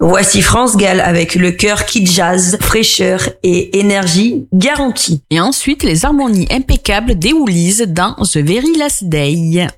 Voici France Gall avec le chœur qui jazz, fraîcheur et énergie garantie. Et ensuite, les harmonies impeccables d'Eoulise dans The Very Last Day.